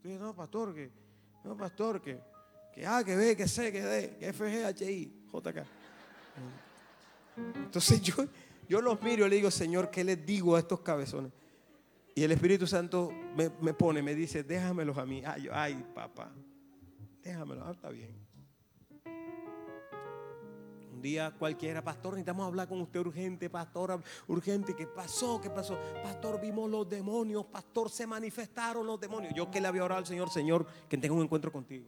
No, pastor, que A, que B, que C, que D, que F, G, H, I, J, K. Entonces yo los miro y le digo, Señor, ¿qué les digo a estos cabezones? Y el Espíritu Santo me dice, déjamelos a mí. Ay, papá, déjamelos, está bien. Un día cualquiera, pastor, necesitamos hablar con usted urgente, pastor, urgente. ¿Qué pasó? Pastor, vimos los demonios, pastor, se manifestaron los demonios. Yo que le había orado al Señor, Señor, que tenga un encuentro contigo.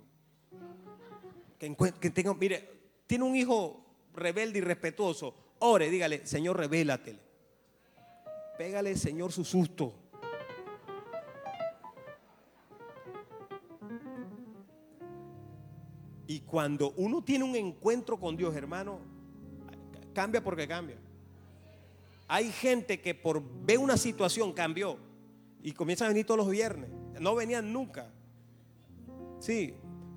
Que tenga, mire, tiene un hijo rebelde y respetuoso. Ore, dígale, Señor, revélatele. Pégale, Señor, su susto. Y cuando uno tiene un encuentro con Dios, hermano, cambia porque cambia. Hay gente que por ver una situación cambió y comienzan a venir todos los viernes. No venían nunca. Sí.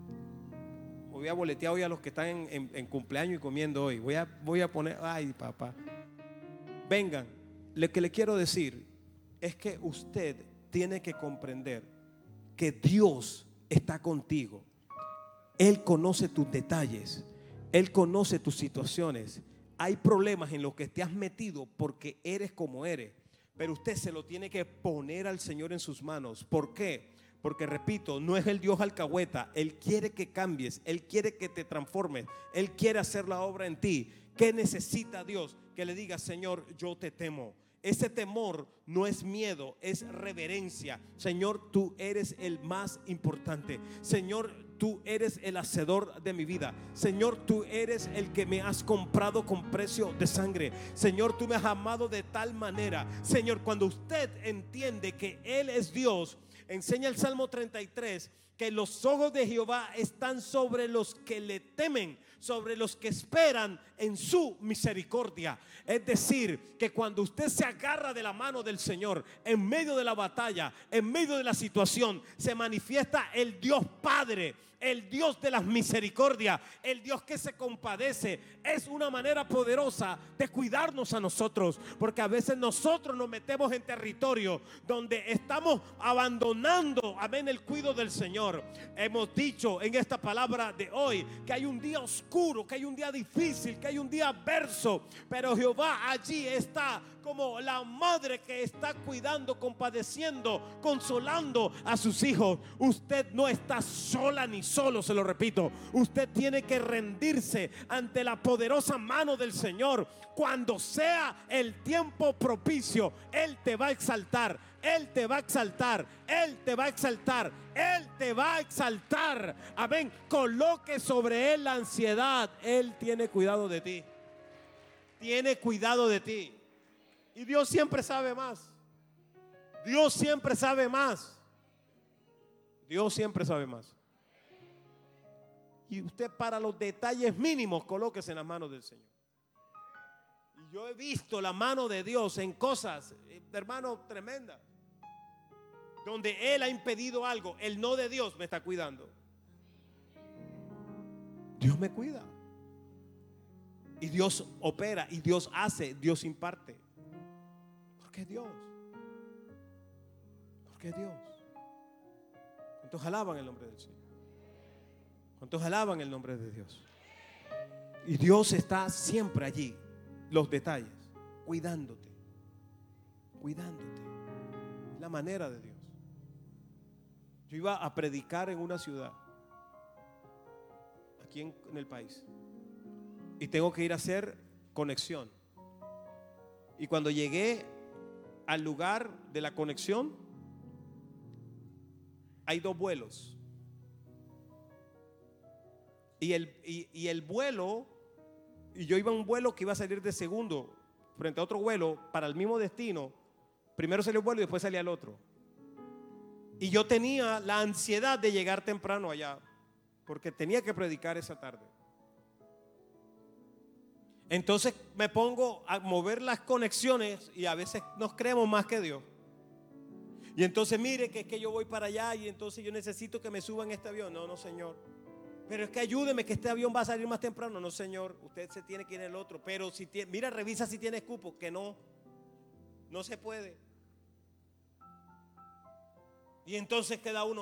Voy a boletear hoy a los que están en cumpleaños y comiendo hoy. Voy a poner, ay, papá. Vengan, lo que le quiero decir es que usted tiene que comprender que Dios está contigo. Él conoce tus detalles, Él conoce tus situaciones. Hay problemas en los que te has metido porque eres como eres, pero usted se lo tiene que poner al Señor en sus manos. ¿Por qué? Porque repito, no es el Dios alcahueta. Él quiere que cambies, Él quiere que te transformes, Él quiere hacer la obra en ti. ¿Qué necesita Dios? Que le diga, Señor, yo te temo. Ese temor no es miedo, es reverencia. Señor, tú eres el más importante. Señor, tú eres el hacedor de mi vida. Señor, tú eres el que me has comprado con precio de sangre. Señor, tú me has amado de tal manera. Señor, cuando usted entiende que Él es Dios, enseña el Salmo 33 que los ojos de Jehová están sobre los que le temen, sobre los que esperan en su misericordia. Es decir, que cuando usted se agarra de la mano del Señor en medio de la batalla, en medio de la situación, se manifiesta el Dios Padre, el Dios de las misericordias, el Dios que se compadece. Es una manera poderosa de cuidarnos a nosotros, porque a veces nosotros nos metemos en territorio donde estamos abandonando, amén, el cuidado del Señor. Hemos dicho en esta palabra de hoy que hay un día oscuro, que hay un día difícil, que hay un día adverso, pero Jehová allí está como la madre que está cuidando, compadeciendo, consolando a sus hijos. Usted no está sola ni solo, se lo repito. Usted tiene que rendirse ante la poderosa mano del Señor. Cuando sea el tiempo propicio, Él te va a exaltar, Él te va a exaltar, Él te va a exaltar, Él te va a exaltar. Amén. Coloque sobre Él la ansiedad. Él tiene cuidado de ti. Tiene cuidado de ti. Y Dios siempre sabe más. Dios siempre sabe más. Dios siempre sabe más. Y usted, para los detalles mínimos, colóquese en las manos del Señor. Y yo he visto la mano de Dios en cosas, hermano, tremendas, donde Él ha impedido algo. El no de Dios me está cuidando. Dios me cuida. Y Dios opera, y Dios hace, Dios imparte. Porque Dios. Porque Dios. ¿Cuántos alaban el nombre del Señor? ¿Cuántos alaban el nombre de Dios? Y Dios está siempre allí, los detalles, cuidándote. Cuidándote. Es la manera de Dios. Yo iba a predicar en una ciudad, aquí en el país, y tengo que ir a hacer conexión. Y cuando llegué al lugar de la conexión, hay dos vuelos. Y el vuelo, y yo iba a un vuelo que iba a salir de segundo frente a otro vuelo para el mismo destino. Primero salió el vuelo y después salía el otro. Y yo tenía la ansiedad de llegar temprano allá, porque tenía que predicar esa tarde. Entonces me pongo a mover las conexiones y a veces nos creemos más que Dios. Y entonces mire que es que yo voy para allá y entonces yo necesito que me suban este avión. No, Señor. Pero es que ayúdeme que este avión va a salir más temprano. No, Señor, usted se tiene que ir en el otro. Pero si tiene, mira, revisa si tiene cupo. Que no se puede. Y entonces queda uno,